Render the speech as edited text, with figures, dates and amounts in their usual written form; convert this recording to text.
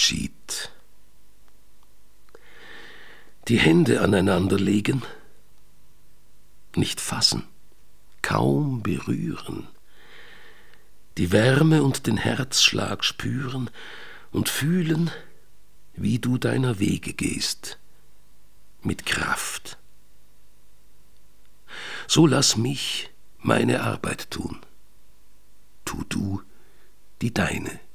Abschied. Die Hände aneinander legen, nicht fassen, kaum berühren, die Wärme und den Herzschlag spüren und fühlen, wie du deiner Wege gehst, mit Kraft. So lass mich meine Arbeit tun, tu du die deine.